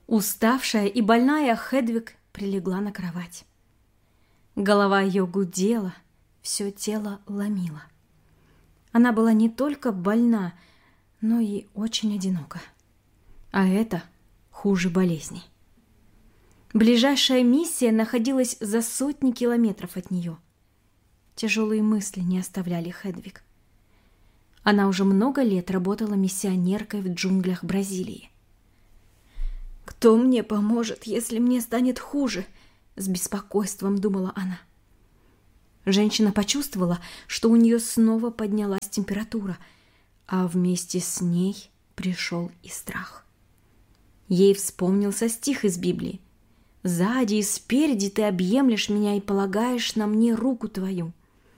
Уставшая и больная, Хедвиг прилегла на кровать. Голова ее гудела, все тело ломило. Она была не только больна, но и очень одинока. А это хуже болезней. Ближайшая миссия находилась за сотни километров от нее. Тяжелые мысли не оставляли Хедвиг. Она уже много лет работала миссионеркой в джунглях Бразилии. «Кто мне поможет, если мне станет хуже?» — с беспокойством думала она. Женщина почувствовала, что у нее снова поднялась температура, а вместе с ней пришел и страх. Ей вспомнился стих из Библии: «Сзади и спереди ты объемлешь меня и полагаешь на мне руку твою».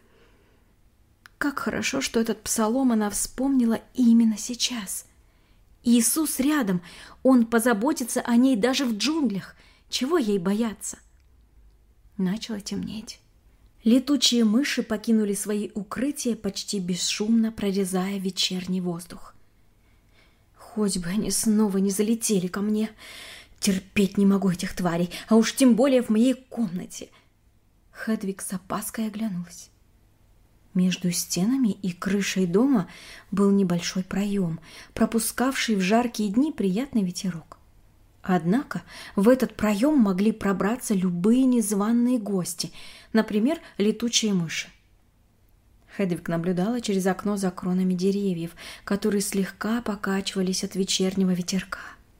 Как хорошо, что этот псалом она вспомнила именно сейчас. Иисус рядом, Он позаботится о ней даже в джунглях. Чего ей бояться? Начало темнеть. Летучие мыши покинули свои укрытия, почти бесшумно прорезая вечерний воздух. Хоть бы они снова не залетели ко мне. Терпеть не могу этих тварей, а уж тем более в моей комнате. Хедвиг с опаской оглянулась. Между стенами и крышей дома был небольшой проем, пропускавший в жаркие дни приятный ветерок. Однако в этот проем могли пробраться любые незваные гости, например, летучие мыши. Хедвиг наблюдала через окно за кронами деревьев, которые слегка покачивались от вечернего ветерка.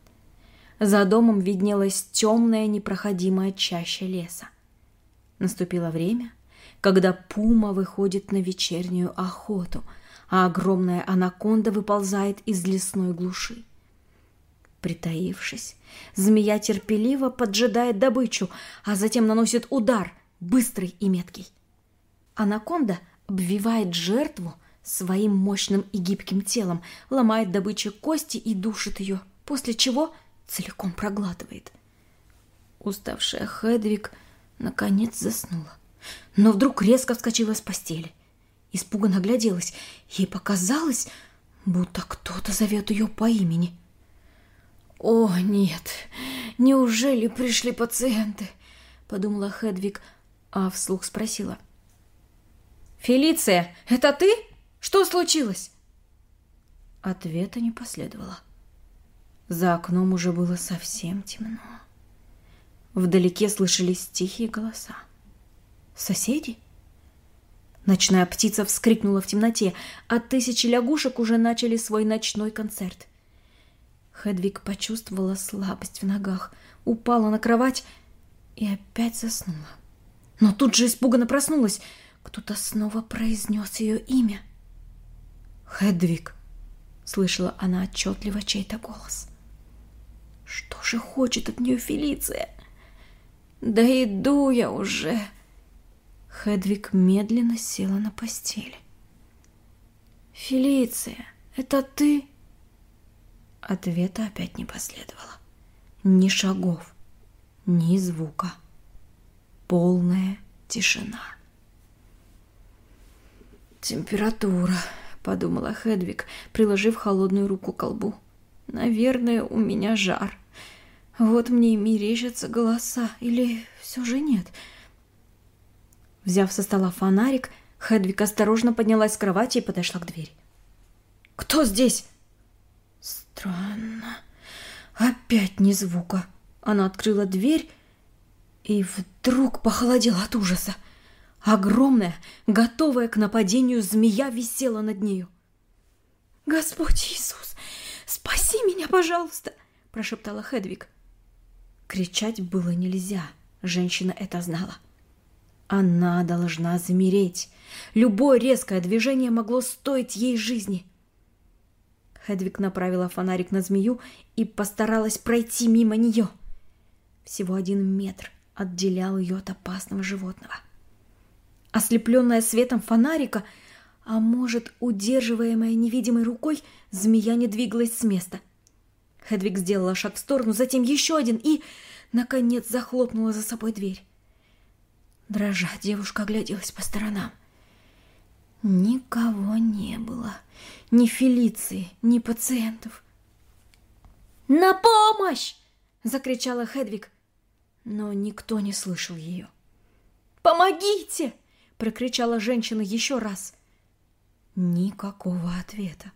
За домом виднелась темная непроходимая чаща леса. Наступило время, когда пума выходит на вечернюю охоту, а огромная анаконда выползает из лесной глуши. Притаившись, змея терпеливо поджидает добычу, а затем наносит удар, быстрый и меткий. Анаконда обвивает жертву своим мощным и гибким телом, ломает добыче кости и душит ее, после чего целиком проглатывает. Уставшая Хедвиг наконец заснула, но вдруг резко вскочила с постели. Испуганно огляделась. Ей показалось, будто кто-то зовет ее по имени. «О, нет! Неужели пришли пациенты?» — подумала Хедвиг, а вслух спросила: «Фелиция, это ты? Что случилось?» Ответа не последовало. За окном уже было совсем темно. Вдалеке слышались тихие голоса. Соседи? Ночная птица вскрикнула в темноте, а тысячи лягушек уже начали свой ночной концерт. Хедвиг почувствовала слабость в ногах, упала на кровать и опять заснула. Но тут же испуганно проснулась. Кто-то снова произнес ее имя. «Хедвиг!» — слышала она отчетливо чей-то голос. «Что же хочет от нее Фелиция?» «Да иду я уже!» Хедвиг медленно села на постели. «Фелиция, это ты?» Ответа опять не последовало. Ни шагов, ни звука. Полная тишина. «Температура», — подумала Хедвиг, приложив холодную руку к колбу. «Наверное, у меня жар. Вот мне и мерещатся голоса, или все же нет?» Взяв со стола фонарик, Хедвиг осторожно поднялась с кровати и подошла к двери. «Кто здесь?» «Странно. Опять ни звука». Она открыла дверь и вдруг похолодела от ужаса. Огромная, готовая к нападению змея висела над нею. «Господь Иисус, спаси меня, пожалуйста!» – прошептала Хедвиг. Кричать было нельзя, женщина это знала. Она должна замереть. Любое резкое движение могло стоить ей жизни. Хедвиг направила фонарик на змею и постаралась пройти мимо нее. Всего 1 метр отделял ее от опасного животного. Ослепленная светом фонарика, а может, удерживаемая невидимой рукой, змея не двигалась с места. Хедвиг сделала шаг в сторону, затем еще один и, наконец, захлопнула за собой дверь. Дрожа, девушка огляделась по сторонам. Никого не было. Ни Фелиции, ни пациентов. «На помощь!» — закричала Хедвиг, но никто не слышал ее. «Помогите!» — прокричала женщина еще раз. Никакого ответа.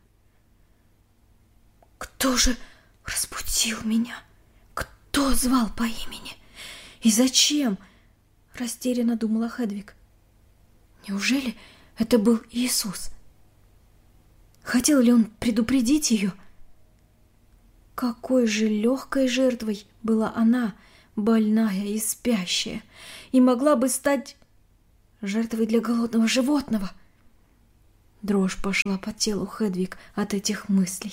«Кто же разбудил меня? Кто звал по имени? И зачем?» — растерянно думала Хедвиг. «Неужели это был Иисус? Хотел ли он предупредить ее?» Какой же легкой жертвой была она, больная и спящая, и могла бы стать жертвой для голодного животного. Дрожь пошла по телу Хедвиг от этих мыслей.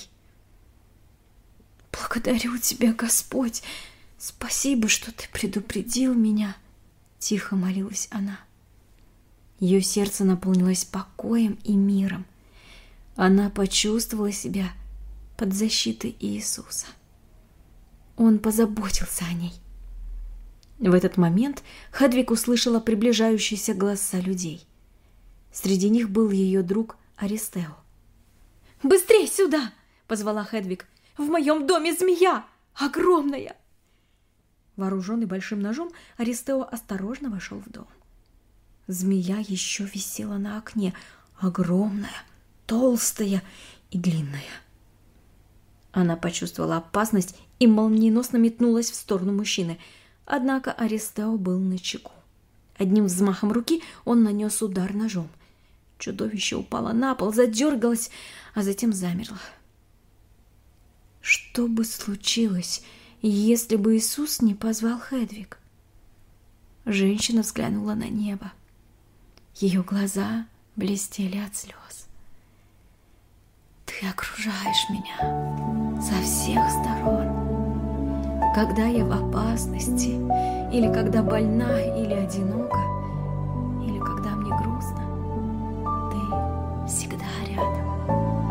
«Благодарю тебя, Господь! Спасибо, что ты предупредил меня!» — тихо молилась она. Ее сердце наполнилось покоем и миром. Она почувствовала себя под защитой Иисуса. Он позаботился о ней. В этот момент Хедвиг услышала приближающиеся голоса людей. Среди них был ее друг Аристео. «Быстрей сюда!» — позвала Хедвиг. «В моем доме змея! Огромная!» Вооруженный большим ножом, Аристео осторожно вошел в дом. Змея еще висела на окне, огромная, толстая и длинная. Она почувствовала опасность и молниеносно метнулась в сторону мужчины. Однако Аристео был начеку. Одним взмахом руки он нанес удар ножом. Чудовище упало на пол, задергалось, а затем замерло. Что бы случилось, если бы Иисус не позвал Хедвиг? Женщина взглянула на небо. Ее глаза блестели от слез. «Ты окружаешь меня со всех сторон. Когда я в опасности, или когда больна, или одинока,